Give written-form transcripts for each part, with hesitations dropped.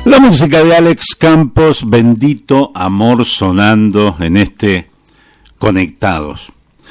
La música de Alex Campos, Bendito Amor, sonando en este Conectados.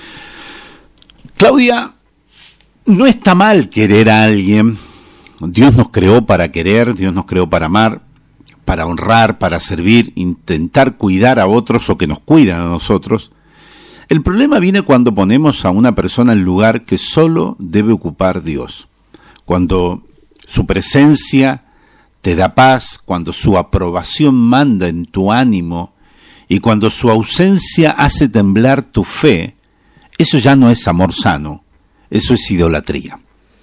Claudia, no está mal querer a alguien. Dios nos creó para querer, Dios nos creó para amar, para honrar, para servir, intentar cuidar a otros o que nos cuidan a nosotros. El problema viene cuando ponemos a una persona en el lugar que solo debe ocupar Dios. Cuando su presencia te da paz, cuando su aprobación manda en tu ánimo y cuando su ausencia hace temblar tu fe, eso ya no es amor sano, eso es idolatría.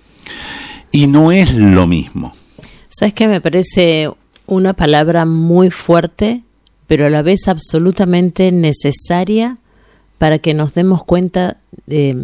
Y no es lo mismo. ¿Sabes qué? Me parece una palabra muy fuerte, pero a la vez absolutamente necesaria para que nos demos cuenta de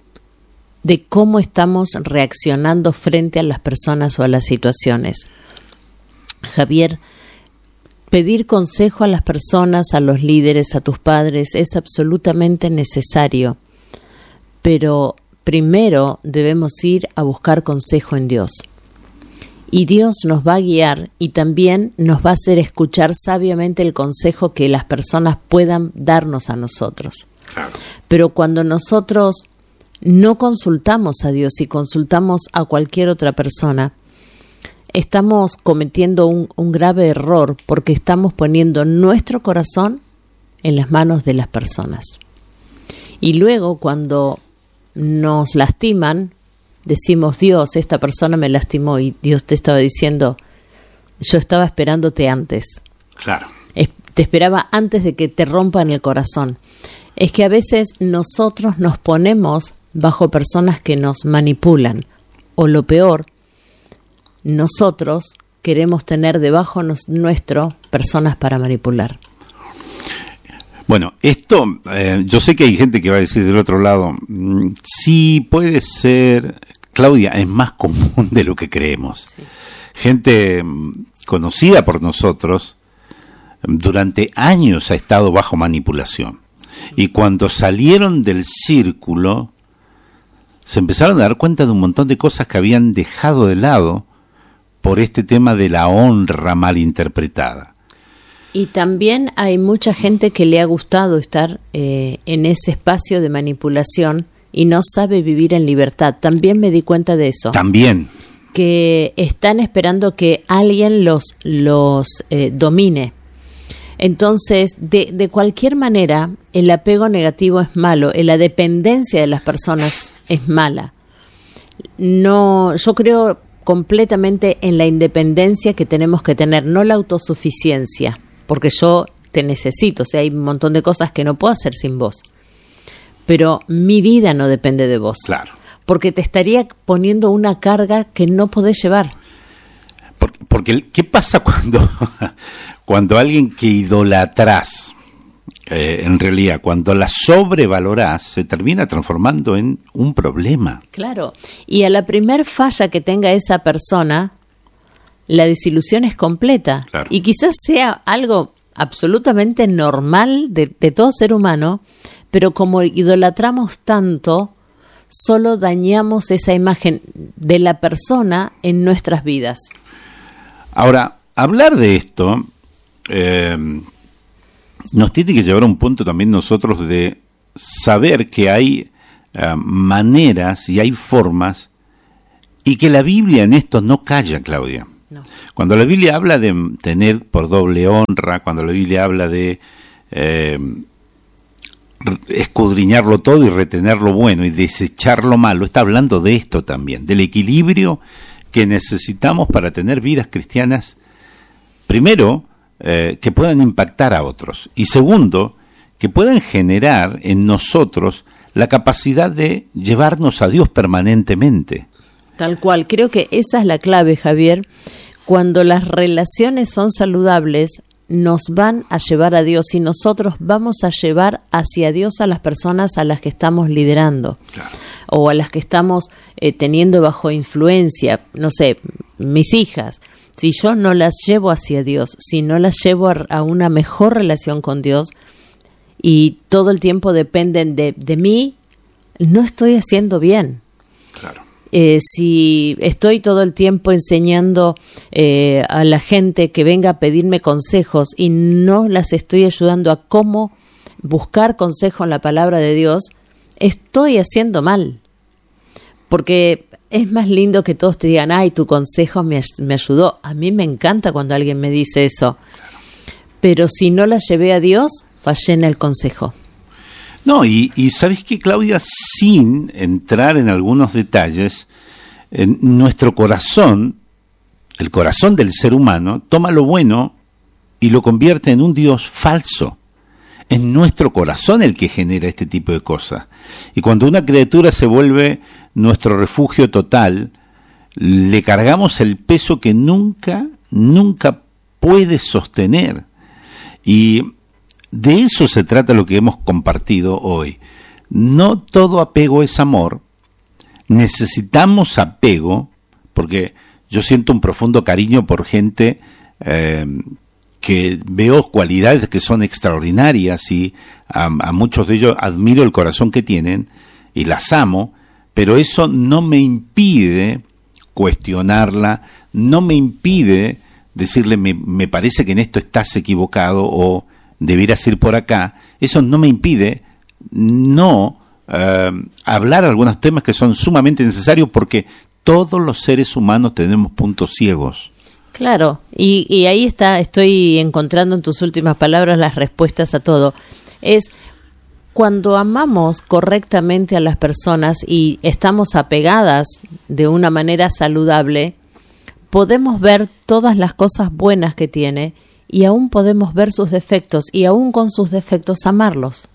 cómo estamos reaccionando frente a las personas o a las situaciones. Javier, pedir consejo a las personas, a los líderes, a tus padres, es absolutamente necesario, pero primero debemos ir a buscar consejo en Dios. Y Dios nos va a guiar y también nos va a hacer escuchar sabiamente el consejo que las personas puedan darnos a nosotros. Claro. Pero cuando nosotros no consultamos a Dios y consultamos a cualquier otra persona, estamos cometiendo un grave error porque estamos poniendo nuestro corazón en las manos de las personas. Y luego cuando nos lastiman, decimos, Dios, esta persona me lastimó, y Dios te estaba diciendo, yo estaba esperándote antes. Claro. Te esperaba antes de que te rompan el corazón. Es que a veces nosotros nos ponemos bajo personas que nos manipulan, o lo peor, nosotros queremos tener debajo nuestro personas para manipular. Bueno, esto, yo sé que hay gente que va a decir del otro lado, sí puede ser, Claudia, es más común de lo que creemos. Sí. Gente conocida por nosotros durante años ha estado bajo manipulación. Y cuando salieron del círculo, se empezaron a dar cuenta de un montón de cosas que habían dejado de lado por este tema de la honra mal interpretada. Y también hay mucha gente que le ha gustado estar en ese espacio de manipulación y no sabe vivir en libertad. También me di cuenta de eso. También. Que están esperando que alguien los domine. Entonces, de cualquier manera, el apego negativo es malo, la dependencia de las personas es mala. No, yo creo completamente en la independencia que tenemos que tener, no la autosuficiencia, porque yo te necesito, o sea, hay un montón de cosas que no puedo hacer sin vos. Pero mi vida no depende de vos. Claro. Porque te estaría poniendo una carga que no podés llevar. Porque ¿qué pasa cuando alguien que idolatrás, en realidad, cuando la sobrevalorás, se termina transformando en un problema? Claro, y a la primer falla que tenga esa persona, la desilusión es completa. Claro. Y quizás sea algo absolutamente normal de todo ser humano, pero como idolatramos tanto, solo dañamos esa imagen de la persona en nuestras vidas. Ahora, hablar de esto nos tiene que llevar a un punto también nosotros de saber que hay maneras y hay formas y que la Biblia en esto no calla, Claudia. No. Cuando la Biblia habla de tener por doble honra, cuando la Biblia habla de escudriñarlo todo y retener lo bueno y desechar lo malo, está hablando de esto también, del equilibrio que necesitamos para tener vidas cristianas, primero, que puedan impactar a otros, y segundo, que puedan generar en nosotros la capacidad de llevarnos a Dios permanentemente. Tal cual, creo que esa es la clave, Javier. Cuando las relaciones son saludables, nos van a llevar a Dios y nosotros vamos a llevar hacia Dios a las personas a las que estamos liderando. Claro. O a las que estamos teniendo bajo influencia, no sé, mis hijas. Si yo no las llevo hacia Dios, si no las llevo a una mejor relación con Dios y todo el tiempo dependen de mí, no estoy haciendo bien. Claro. si estoy todo el tiempo enseñando a la gente que venga a pedirme consejos y no las estoy ayudando a cómo buscar consejo en la palabra de Dios, estoy haciendo mal. Porque es más lindo que todos te digan, ay, tu consejo me ayudó. A mí me encanta cuando alguien me dice eso. Pero si no la llevé a Dios, fallé en el consejo. No, y ¿sabes qué, Claudia? Sin entrar en algunos detalles, en nuestro corazón, el corazón del ser humano, toma lo bueno y lo convierte en un Dios falso. Es nuestro corazón el que genera este tipo de cosas. Y cuando una criatura se vuelve nuestro refugio total, le cargamos el peso que nunca puede sostener. Y de eso se trata lo que hemos compartido hoy. No todo apego es amor. Necesitamos apego, porque yo siento un profundo cariño por gente que veo cualidades que son extraordinarias y a muchos de ellos admiro el corazón que tienen y las amo, pero eso no me impide cuestionarla, no me impide decirle me parece que en esto estás equivocado o debieras ir por acá. Eso no me impide no hablar algunos temas que son sumamente necesarios, porque todos los seres humanos tenemos puntos ciegos. Claro, y ahí estoy encontrando en tus últimas palabras las respuestas a todo. Es cuando amamos correctamente a las personas y estamos apegadas de una manera saludable, podemos ver todas las cosas buenas que tiene y aún podemos ver sus defectos y aún con sus defectos amarlos.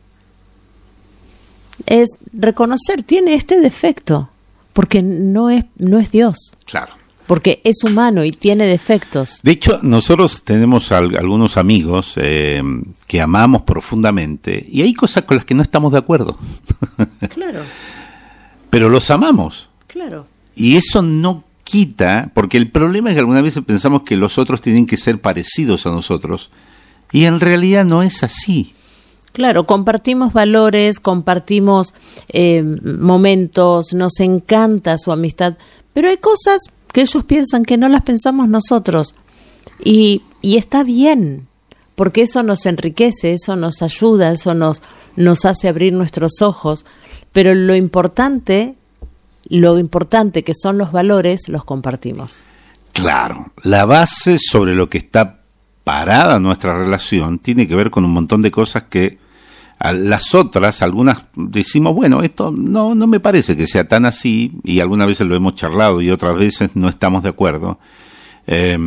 Es reconocer, tiene este defecto, porque no es Dios. Claro. Porque es humano y tiene defectos. De hecho, nosotros tenemos algunos amigos que amamos profundamente y hay cosas con las que no estamos de acuerdo. Claro. Pero los amamos. Claro. Y eso no quita, porque el problema es que algunas veces pensamos que los otros tienen que ser parecidos a nosotros y en realidad no es así. Claro, compartimos valores, compartimos momentos, nos encanta su amistad, pero hay cosas que ellos piensan que no las pensamos nosotros. Y está bien, porque eso nos enriquece, eso nos ayuda, eso nos hace abrir nuestros ojos. Pero lo importante que son los valores, los compartimos. Claro, la base sobre lo que está parada nuestra relación tiene que ver con un montón de cosas que a las otras, algunas decimos, bueno, esto no me parece que sea tan así, y algunas veces lo hemos charlado y otras veces no estamos de acuerdo. Es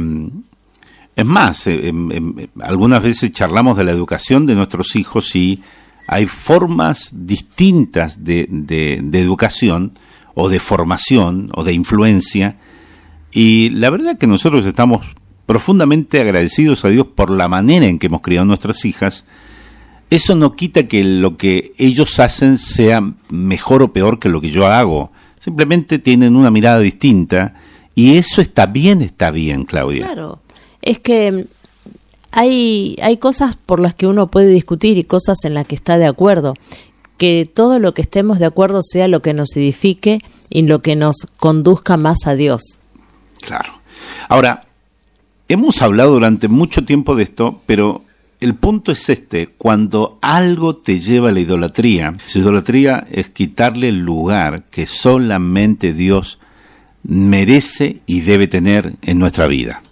más, algunas veces charlamos de la educación de nuestros hijos y hay formas distintas de educación o de formación o de influencia, y la verdad que nosotros estamos profundamente agradecidos a Dios por la manera en que hemos criado a nuestras hijas. Eso no quita que lo que ellos hacen sea mejor o peor que lo que yo hago. Simplemente tienen una mirada distinta y eso está bien, Claudia. Claro, es que hay cosas por las que uno puede discutir y cosas en las que está de acuerdo. Que todo lo que estemos de acuerdo sea lo que nos edifique y lo que nos conduzca más a Dios. Claro. Ahora, hemos hablado durante mucho tiempo de esto, pero el punto es cuando algo te lleva a la idolatría. Su idolatría es quitarle el lugar que solamente Dios merece y debe tener en nuestra vida.